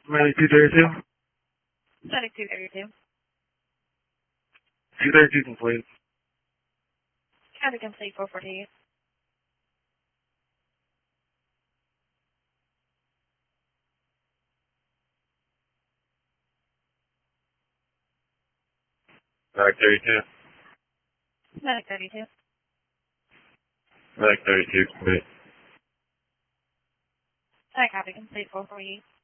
Medic 232? Medic 232. 232 complete. Traffic complete 448. Medic 32. Medic 32. Medic 32 complete. Traffic complete 448.